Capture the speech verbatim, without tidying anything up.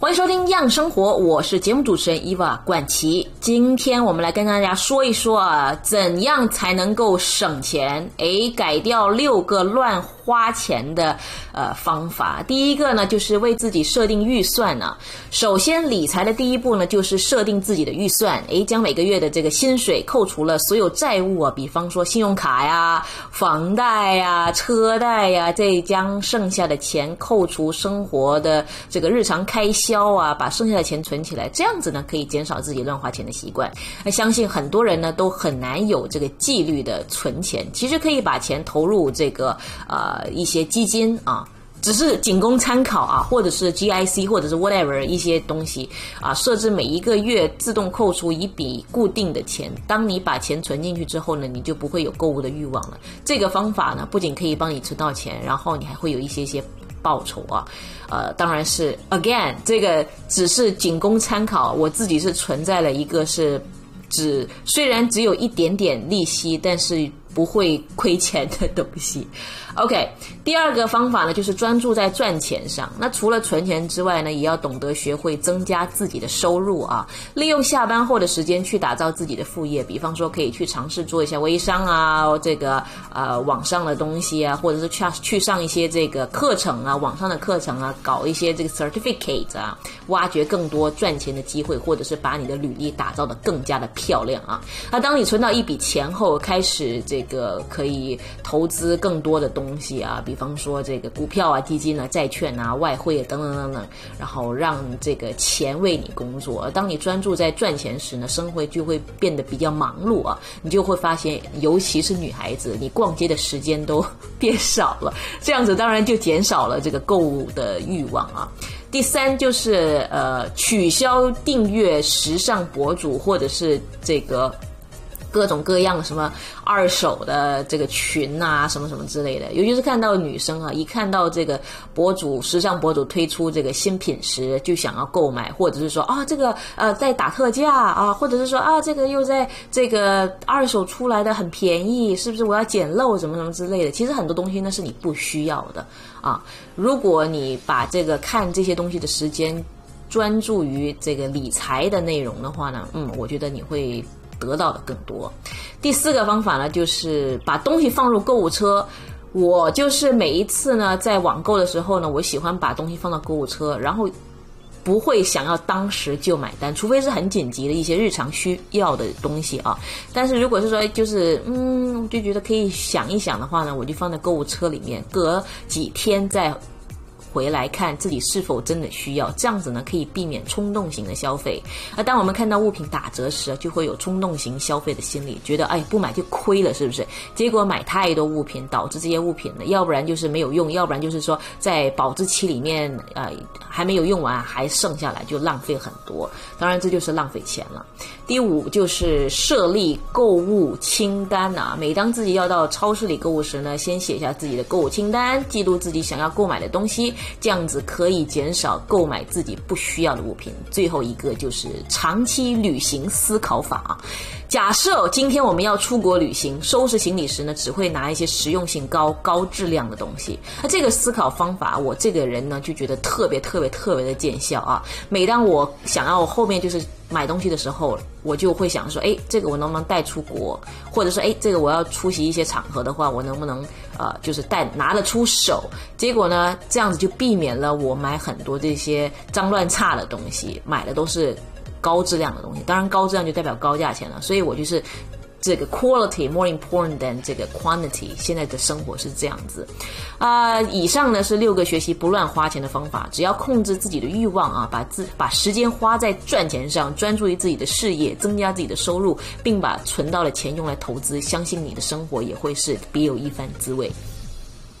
欢迎收听样生活，我是节目主持人伊娃冠琪。今天我们来跟大家说一说啊，怎样才能够省钱？诶，改掉六个乱花钱的呃方法。第一个呢，就是为自己设定预算啊。首先，理财的第一步呢，就是设定自己的预算。诶，将每个月的这个薪水扣除了所有债务啊，比方说信用卡呀、房贷呀、车贷呀，再将剩下的钱扣除生活的这个日常开销啊，把剩下的钱存起来，这样子呢可以减少自己乱花钱的习惯。那相信很多人呢都很难有这个纪律的存钱，其实可以把钱投入这个呃一些基金啊。只是仅供参考啊，或者是 G I C 或者是 whatever 一些东西啊，设置每一个月自动扣除一笔固定的钱。当你把钱存进去之后呢，你就不会有购物的欲望了。这个方法呢，不仅可以帮你存到钱，然后你还会有一些些报酬啊。呃，当然是 again 这个只是仅供参考，我自己是存在了一个是只虽然只有一点点利息，但是不会亏钱的东西。OK， 第二个方法呢，就是专注在赚钱上。那除了存钱之外呢，也要懂得学会增加自己的收入啊，利用下班后的时间去打造自己的副业。比方说，可以去尝试做一下微商啊，这个呃网上的东西啊，或者是去去上一些这个课程啊，网上的课程啊，搞一些这个 certificate 啊，挖掘更多赚钱的机会，或者是把你的履历打造得更加的漂亮啊。那当你存到一笔钱后，开始这个可以投资更多的东西。东西啊，比方说这个股票啊、基金啊、债券啊、外汇啊等等等等，然后让这个钱为你工作。而当你专注在赚钱时呢，生活就会变得比较忙碌啊，你就会发现，尤其是女孩子，你逛街的时间都变少了，这样子当然就减少了这个购物的欲望啊。第三就是呃，取消订阅时尚博主或者是这个。各种各样什么二手的这个群啊，什么什么之类的，尤其是看到女生啊，一看到这个博主时尚博主推出这个新品时，就想要购买，或者是说啊这个呃在打特价啊，或者是说啊这个又在这个二手出来的很便宜，是不是我要捡漏什么什么之类的？其实很多东西呢是你不需要的啊。如果你把这个看这些东西的时间专注于这个理财的内容的话呢，嗯，我觉得你会得到的更多。第四个方法呢，就是把东西放入购物车。我就是每一次呢在网购的时候呢，我喜欢把东西放到购物车，然后不会想要当时就买单，除非是很紧急的一些日常需要的东西啊。但是如果是说就是嗯，我就觉得可以想一想的话呢，我就放在购物车里面，隔几天再回来看自己是否真的需要，这样子呢可以避免冲动型的消费。而当我们看到物品打折时，就会有冲动型消费的心理，觉得哎不买就亏了，是不是？结果买太多物品，导致这些物品呢，要不然就是没有用，要不然就是说在保质期里面呃还没有用完，还剩下来就浪费很多。当然这就是浪费钱了。第五就是设立购物清单啊，每当自己要到超市里购物时呢，先写下自己的购物清单，记录自己想要购买的东西，这样子可以减少购买自己不需要的物品。最后一个就是长期旅行思考法。假设今天我们要出国旅行，收拾行李时呢，只会拿一些实用性高、高质量的东西。那这个思考方法，我这个人呢就觉得特别特别特别的见效啊。每当我想要后面就是买东西的时候，我就会想说，哎，这个我能不能带出国？或者说，哎，这个我要出席一些场合的话，我能不能呃，就是带拿得出手？结果呢，这样子就避免了我买很多这些脏乱差的东西，买的都是高质量的东西。当然，高质量就代表高价钱了，所以我就是这个 quality more important than 这个 quantity。现在的生活是这样子啊、呃。以上呢是六个学习不乱花钱的方法，只要控制自己的欲望啊，把自把时间花在赚钱上，专注于自己的事业，增加自己的收入，并把存到的钱用来投资，相信你的生活也会是别有一番滋味。